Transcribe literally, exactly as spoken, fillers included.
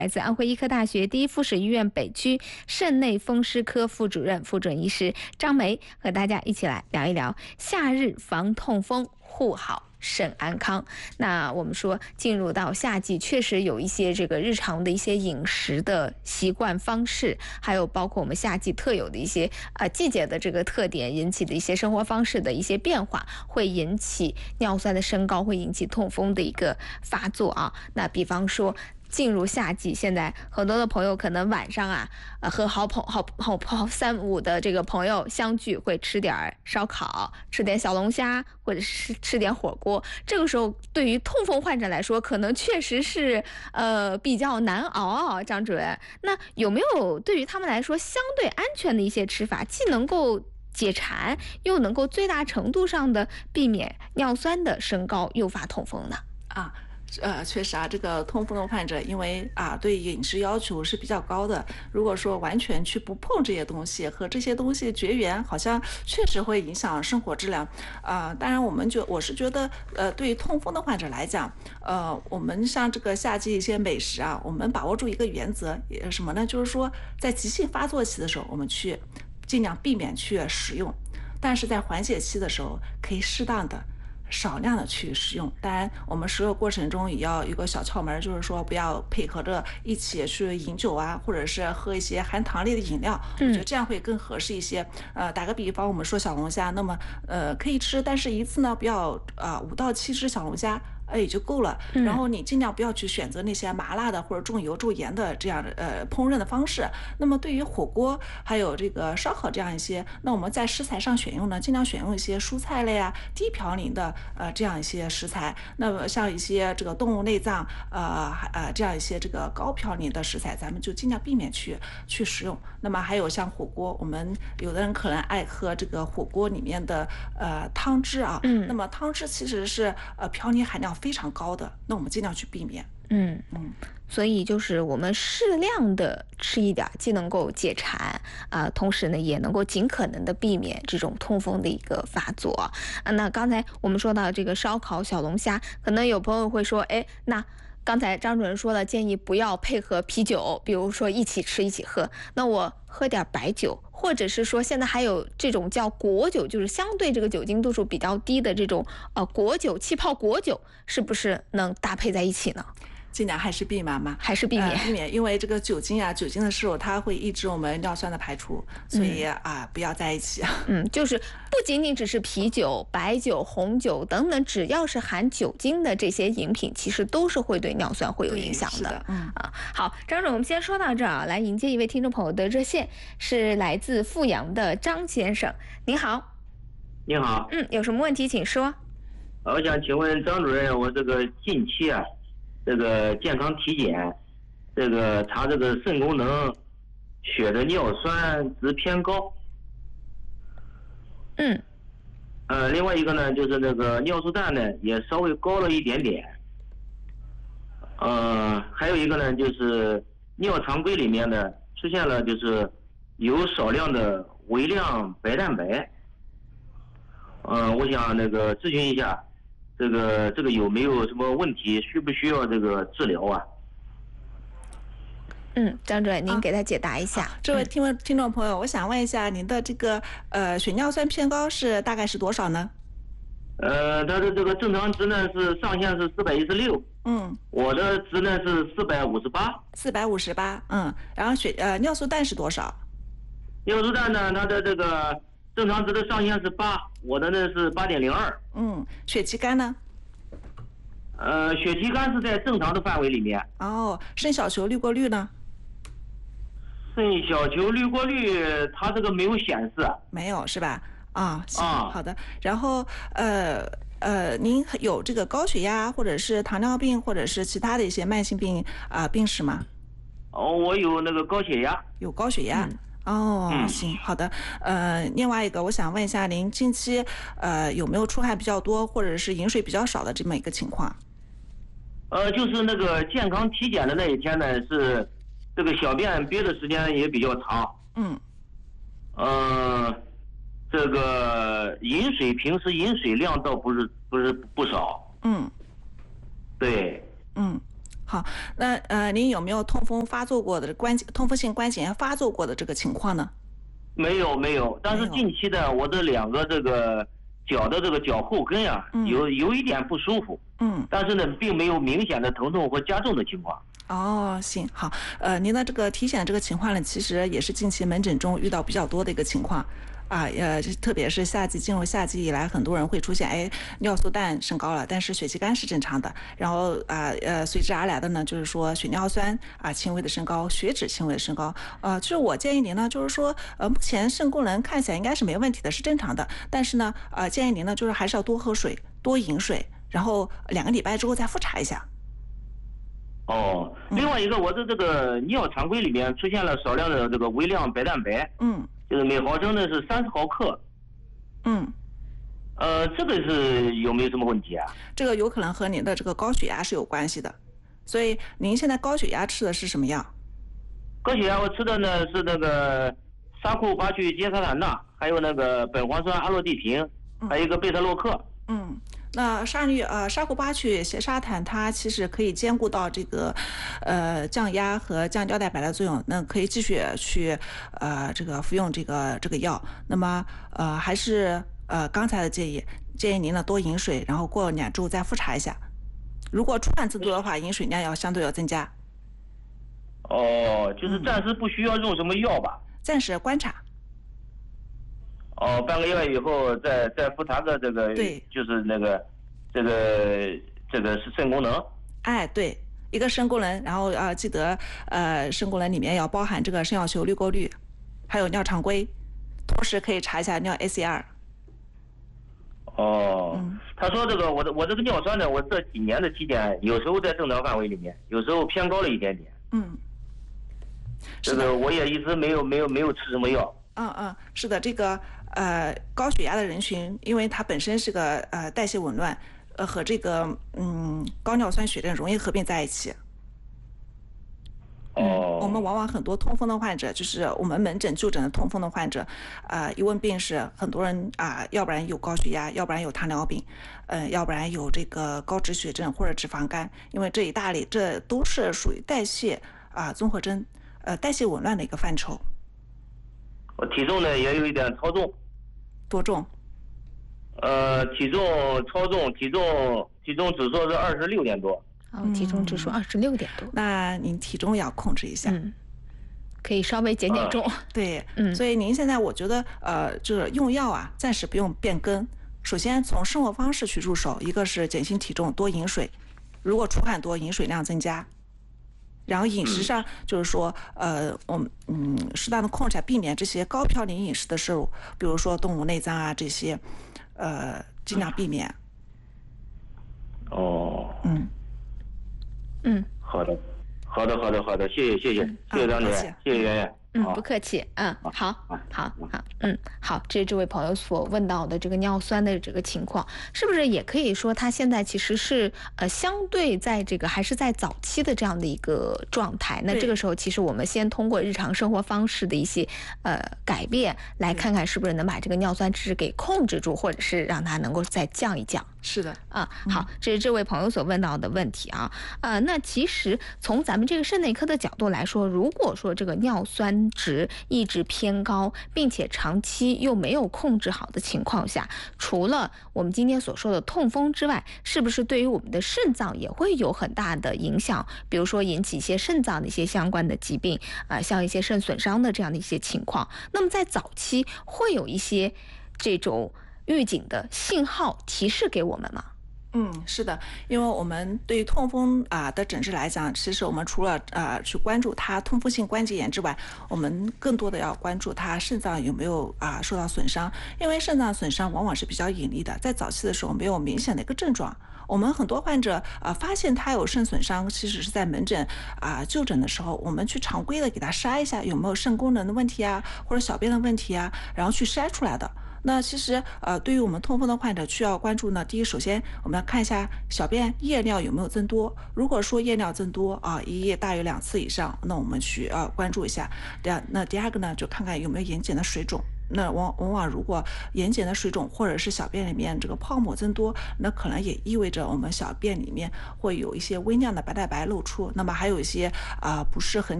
来自安徽医科大学第一附属医院北区肾内风湿科副主任、副准医师张梅，和大家一起来聊一聊夏日防痛风，护好肾安康。那我们说进入到夏季，确实有一些这个日常的一些饮食的习惯方式，还有包括我们夏季特有的一些呃季节的这个特点引起的一些生活方式的一些变化，会引起尿酸的升高，会引起痛风的一个发作啊。那比方说进入夏季，现在很多的朋友可能晚上啊，呃，和好朋好好好三五的这个朋友相聚，会吃点烧烤，吃点小龙虾，或者是吃点火锅。这个时候，对于痛风患者来说，可能确实是呃比较难熬啊。张主任，那有没有对于他们来说相对安全的一些吃法，既能够解馋，又能够最大程度上的避免尿酸的升高，诱发痛风呢？ 啊。呃，确实啊，这个痛风的患者，因为啊对饮食要求是比较高的，如果说完全去不碰这些东西，和这些东西绝缘，好像确实会影响生活质量。啊、呃，当然，我们觉我是觉得，呃，对于痛风的患者来讲，呃，我们像这个夏季一些美食啊，我们把握住一个原则，也什么呢？就是说，在急性发作期的时候，我们去尽量避免去食用，但是在缓解期的时候，可以适当的。少量的去食用，当然我们食用过程中也要有个小窍门，就是说不要配合着一起去饮酒啊，或者是喝一些含糖类的饮料，嗯、我觉得这样会更合适一些。呃，打个比方，我们说小龙虾，那么呃可以吃，但是一次呢不要啊五到七只小龙虾。哎，也就够了。然后你尽量不要去选择那些麻辣的或者重油重盐的这样的呃烹饪的方式。那么对于火锅还有这个烧烤这样一些，那我们在食材上选用呢，尽量选用一些蔬菜类啊、低嘌呤的呃这样一些食材。那么像一些这个动物内脏呃呃这样一些这个高嘌呤的食材，咱们就尽量避免去去食用。那么还有像火锅，我们有的人可能爱喝这个火锅里面的呃汤汁啊，嗯，那么汤汁其实是呃嘌呤含量非常高的，那我们尽量去避免。 嗯嗯，所以就是我们适量的吃一点，既能够解馋啊、呃，同时呢也能够尽可能的避免这种痛风的一个发作啊。那刚才我们说到这个烧烤小龙虾，可能有朋友会说，哎，那刚才张主任说了，建议不要配合啤酒，比如说一起吃一起喝，那我喝点白酒，或者是说现在还有这种叫果酒，就是相对这个酒精度数比较低的这种呃果酒，气泡果酒，是不是能搭配在一起呢？ 尽量还是避免嘛， 还是避免、呃、 避免，因为这个酒精啊，酒精的摄入它会抑制我们尿酸的排出，所以、嗯、啊，不要在一起。 嗯，就是不仅仅只是啤酒、白酒、红酒等等，只要是含酒精的这些饮品，其实都是会对尿酸会有影响的。 的嗯啊，好，张总，我们先说到这儿啊，来迎接一位听众朋友的热线，是来自阜阳的张先生，您好。 你好。 嗯，有什么问题请说。 我想请问张主任，我这个近期啊。这个健康体检，这个查这个肾功能，血的尿酸值偏高。 嗯。 呃，另外一个呢，就是那个尿素氮呢也稍微高了一点点。呃，还有一个呢，就是尿常规里面呢出现了就是有少量的微量白蛋白。呃，我想那个咨询一下。这个这个有没有什么问题？需不需要这个治疗啊？ 嗯，张主任，您给他解答一下。 啊、这位听众听众朋友，我想问一下，您的这个呃血尿酸偏高是大概是多少呢？ 呃，他的这个正常值呢是上限是四百一十六， 嗯， 我的值呢是四百五十八， 四百五十八，嗯，然后血呃尿素氮是多少？ 尿素氮呢，它的这个正常值的上限是八，我的呢是八点零二。 嗯，血旗杆呢？ 呃，血旗杆是在正常的范围里面。 哦，肾小球滤过率呢？ 肾小球滤过率它这个没有显示。 没有是吧？啊，行， 啊， 好的。然后呃呃，您有这个高血压或者是糖尿病或者是其他的一些慢性病啊、呃、病史吗？ 哦，我有那个高血压。 有高血压。嗯哦、嗯，行，好的。呃，另外一个，我想问一下，您近期呃有没有出汗比较多，或者是饮水比较少的这么一个情况？ 呃，就是那个健康体检的那一天呢，是这个小便憋的时间也比较长。 嗯。 呃，这个饮水平时饮水量倒不是不是不少。 嗯。 对。 嗯。 好，那呃，您有没有痛风发作过的关节痛风性关节炎发作过的这个情况呢？ 没有没有，但是近期的我这两个这个脚的这个脚后跟啊， 嗯、 有有一点不舒服， 嗯， 但是呢，并没有明显的疼痛或加重的情况。 哦，行，好，呃，您的这个体检这个情况呢，其实也是近期门诊中遇到比较多的一个情况。啊，呃，特别是夏季进入夏季以来，很多人会出现，哎，尿素氮升高了，但是血气干是正常的。然后啊，呃，随之而来的呢，就是说血尿酸啊轻微的升高，血脂轻微的升高。呃，就是我建议您呢，就是说，呃，目前肾功能看起来应该是没问题的，是正常的。但是呢，呃，建议您呢，就是还是要多喝水，多饮水，然后两个礼拜之后再复查一下。 哦，另外一个，我的这个尿常规里面出现了少量的这个微量白蛋白， 嗯， 就是每毫升呢是三十毫克， 嗯， 呃，这个是有没有什么问题啊？ 这个有可能和您的这个高血压是有关系的，所以您现在高血压吃的是什么药？ 高血压我吃的呢是那个沙库巴曲杰沙坦钠，还有那个苯磺酸阿洛地平，还有一个贝塔洛克。 嗯。那沙律呃沙库巴曲斜沙坦它其实可以兼顾到这个，呃降压和降胶代白的作用，那可以继续去呃这个服用这个这个药。那么呃还是呃刚才的建议，建议您呢多饮水，然后过两周再复查一下。如果出汗增多的话，饮水量要相对要增加。 哦，就是暂时不需要用什么药吧？ 嗯、暂时观察。 哦，半个月以后再再复查个这个， 对， 就是那个，这个这个是肾功能。 哎，对，一个肾功能，然后呃记得呃肾功能里面要包含这个肾药球滤过率，还有尿常规，同时可以查一下尿 A C R。 哦， 嗯、 他说这个我的我这个尿酸呢，我这几年的体检有时候在正常范围里面，有时候偏高了一点点。 嗯， 这个我也一直没有没有没有吃什么药。 嗯嗯，是的，这个呃高血压的人群，因为它本身是个呃代谢紊乱，呃和这个嗯高尿酸血症容易合并在一起。 嗯， 我们往往很多痛风的患者，就是我们门诊就诊的痛风的患者，啊、呃，一问病史，很多人啊、呃，要不然有高血压，要不然有糖尿病，嗯、呃，要不然有这个高脂血症或者脂肪肝，因为这一大类，这都是属于代谢啊综合征，呃，代谢紊乱的一个范畴。 我体重呢也有一点超重。 多重？ 呃，体重超重，体重体重指数是二十六点多。 哦，体重指数二十六点多。 那您体重要控制一下。 嗯，可以稍微减减重。 对， 嗯， 所以您现在我觉得呃，就是用药啊，暂时不用变更。首先从生活方式去入手，一个是减轻体重，多饮水，如果出汗多，饮水量增加。然后饮食上就是说，呃，我们嗯适当的控制，避免这些高嘌呤饮食的摄入，比如说动物内脏啊这些，呃，尽量避免。 哦。 嗯。 嗯。 好的，好的，好的，好的，谢谢，谢谢，谢谢张姐，谢谢圆圆。 嗯，不客气。嗯，好，好，好，嗯，好，这是这位朋友所问到的这个尿酸的这个情况，是不是也可以说他现在其实是呃相对在这个还是在早期的这样的一个状态？那这个时候其实我们先通过日常生活方式的一些呃改变，来看看是不是能把这个尿酸值给控制住，或者是让它能够再降一降。 是的， 啊，好，这是这位朋友所问到的问题啊，呃，那其实从咱们这个肾内科的角度来说，如果说这个尿酸值一直偏高，并且长期又没有控制好的情况下，除了我们今天所说的痛风之外，是不是对于我们的肾脏也会有很大的影响？比如说引起一些肾脏的一些相关的疾病啊、呃，像一些肾损伤的这样的一些情况。那么在早期会有一些这种预警的信号提示给我们吗？ 嗯，是的，因为我们对于痛风啊、呃、的诊治来讲，其实我们除了啊、呃、去关注它痛风性关节炎之外，我们更多的要关注它肾脏有没有啊、呃、受到损伤，因为肾脏损伤往往是比较隐匿的，在早期的时候没有明显的一个症状。我们很多患者啊、呃、发现他有肾损伤，其实是在门诊啊、呃、就诊的时候，我们去常规的给他筛一下有没有肾功能的问题啊，或者小便的问题啊，然后去筛出来的。那其实呃，对于我们痛风的患者需要关注呢，第一，首先我们要看一下小便夜尿有没有增多。如果说夜尿增多啊，一夜大于两次以上，那我们去呃关注一下。第二，那第二个呢，就看看有没有眼睑的水肿。 那往往往如果眼睑的水肿或者是小便里面这个泡沫增多，那可能也意味着我们小便里面会有一些微量的白蛋白露出，那么还有一些啊、不是很